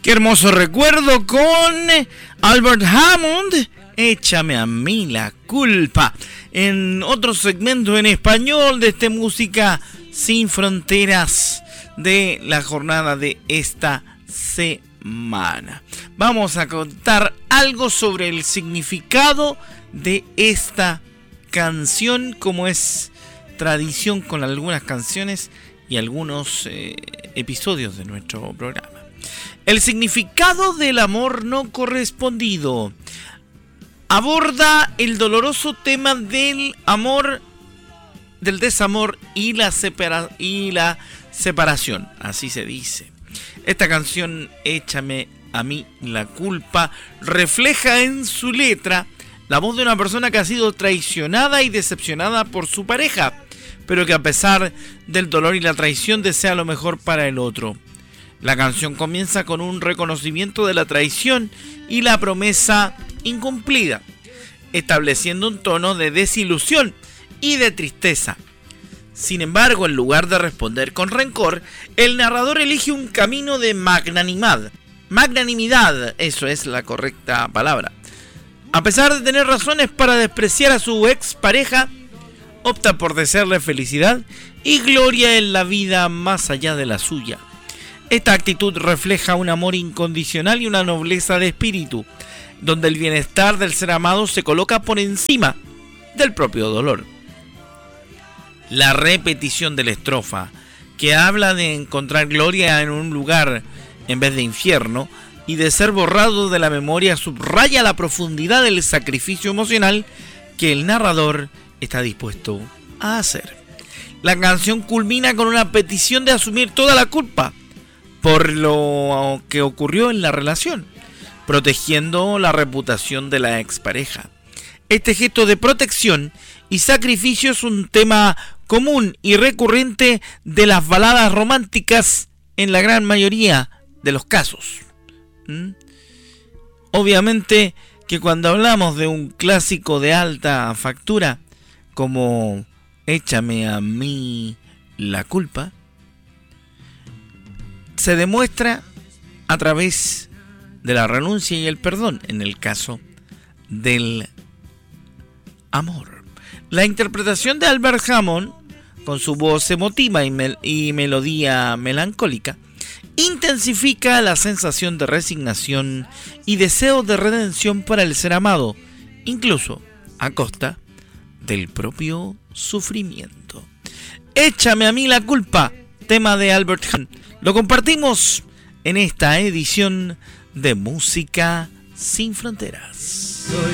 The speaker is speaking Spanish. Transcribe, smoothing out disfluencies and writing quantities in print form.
Qué hermoso recuerdo con Albert Hammond, Échame a mí la culpa. En otro segmento en español de este Música Sin Fronteras de la jornada de esta semana. Vamos a contar algo sobre el significado de esta canción, como es tradición con algunas canciones y algunos episodios de nuestro programa. El significado del amor no correspondido aborda el doloroso tema del amor, del desamor y la separación, así se dice. Esta canción, Échame a mí la culpa, refleja en su letra la voz de una persona que ha sido traicionada y decepcionada por su pareja, pero que a pesar del dolor y la traición desea lo mejor para el otro. La canción comienza con un reconocimiento de la traición y la promesa incumplida, estableciendo un tono de desilusión y de tristeza. Sin embargo, en lugar de responder con rencor, el narrador elige un camino de magnanimidad. Magnanimidad, eso es la correcta palabra. A pesar de tener razones para despreciar a su expareja, opta por desearle felicidad y gloria en la vida más allá de la suya. Esta actitud refleja un amor incondicional y una nobleza de espíritu, donde el bienestar del ser amado se coloca por encima del propio dolor. La repetición de la estrofa, que habla de encontrar gloria en un lugar en vez de infierno y de ser borrado de la memoria, subraya la profundidad del sacrificio emocional que el narrador está dispuesto a hacer. La canción culmina con una petición de asumir toda la culpa por lo que ocurrió en la relación, protegiendo la reputación de la expareja. Este gesto de protección y sacrificio es un tema común y recurrente de las baladas románticas en la gran mayoría de los casos. Obviamente que cuando hablamos de un clásico de alta factura como Échame a mí la culpa, se demuestra a través de la renuncia y el perdón en el caso del amor. La interpretación de Albert Hammond, con su voz emotiva y melodía melancólica, intensifica la sensación de resignación y deseo de redención para el ser amado, incluso a costa del propio sufrimiento. Échame a mí la culpa, tema de Albert Hammond. Lo compartimos en esta edición de Música Sin Fronteras.